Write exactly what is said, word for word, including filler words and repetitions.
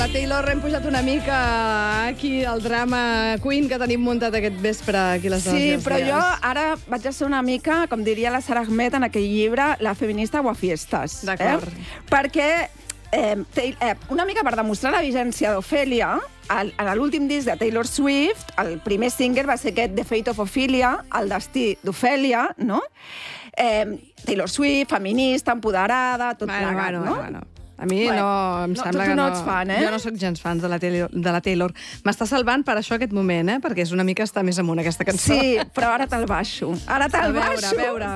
la Taylor hem pujat una mica aquí al drama Queen que tenim muntat aquest vespre aquí a les Sí, nostres però dies. jo ara vaig a ser una mica, com diria la Sarah Ahmed en aquell llibre, la feminista guafiestas. D'acord. Eh? Perquè eh, eh, una mica per demostrar la vigència d'Ophelia, a l'últim disc de Taylor Swift, el primer single va ser aquest The Fate of Ophelia, el destí d'Ophelia, no? Eh, Taylor Swift, feminista, empoderada, tot Bueno, plegat, bueno, no? bueno, bueno. A mi Bueno, no, em no, sembla tu que no no... ets fan, eh? Jo no sóc gens fans de la Taylor. De la Taylor. M'està salvant per això aquest moment, eh? Perquè és una mica estar més amunt, aquesta cançó. Sí, però ara te'l baixo. Ara A te'l veure, baixo. a veure.